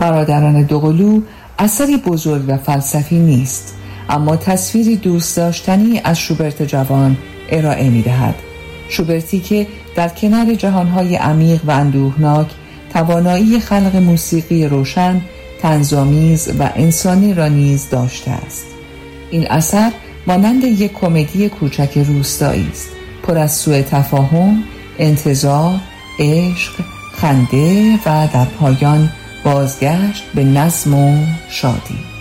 برادران دوقلو اثری بزرگ و فلسفی نیست، اما تصویری دوست داشتنی از شوبرت جوان ارائه می دهد. شوبرتی که در کنار جهانهای عمیق و اندوهناک توانایی خلق موسیقی روشن، طنزآمیز و انسانی را نیز داشته است. این اثر مانند یک کمدی کوچک روستایی است، پر از سوء تفاهم، انتظار، عشق، خنده و در پایان بازگشت به نظم و شادی.